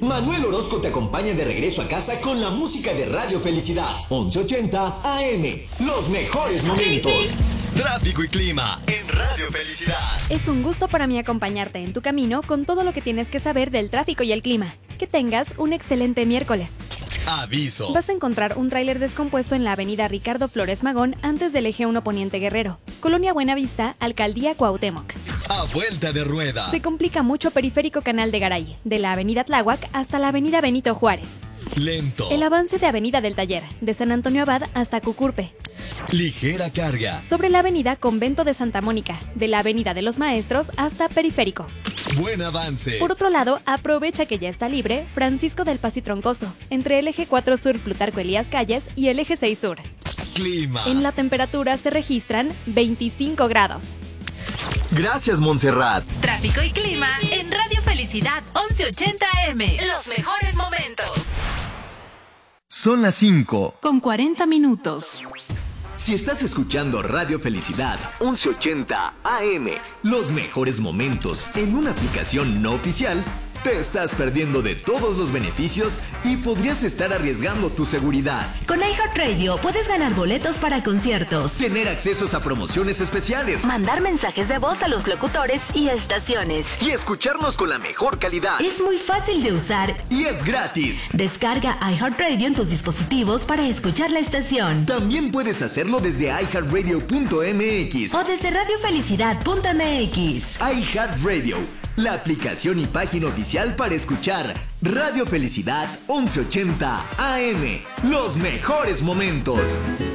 Manuel Orozco te acompaña de regreso a casa con la música de Radio Felicidad. 1180 AM. Los mejores momentos. Tráfico y clima en Radio Felicidad. Es un gusto para mí acompañarte en tu camino con todo lo que tienes que saber del tráfico y el clima. Que tengas un excelente miércoles. Aviso. Vas a encontrar un tráiler descompuesto en la avenida Ricardo Flores Magón antes del eje 1 Poniente Guerrero. Colonia Buenavista, Alcaldía Cuauhtémoc. A vuelta de rueda. Se complica mucho Periférico Canal de Garay, de la avenida Tláhuac hasta la avenida Benito Juárez. Lento. El avance de avenida del Taller, de San Antonio Abad hasta Cucurpe. Ligera carga. Sobre la avenida Convento de Santa Mónica, de la avenida de los Maestros hasta Periférico. Buen avance. Por otro lado, aprovecha que ya está libre Francisco del Paz y Troncoso, entre el eje 4 Sur Plutarco Elías Calles y el eje 6 Sur. Clima. En la temperatura se registran 25 grados. Gracias, Montserrat. Tráfico y clima en Radio Felicidad 1180 AM. Los mejores momentos. Son las 5. Con 40 minutos. Si estás escuchando Radio Felicidad 1180 AM, los mejores momentos en una aplicación no oficial, te estás perdiendo de todos los beneficios y podrías estar arriesgando tu seguridad. Con iHeartRadio puedes ganar boletos para conciertos, Tener accesos a promociones especiales mandar mensajes de voz a los locutores y estaciones. y escucharnos con la mejor calidad. Es muy fácil de usar. Y es gratis. Descarga iHeartRadio en tus dispositivos para escuchar la estación. También puedes hacerlo desde iHeartRadio.mx. O desde radiofelicidad.mx. iHeartRadio, la aplicación y página oficial para escuchar Radio Felicidad 1180 AM. Los mejores momentos.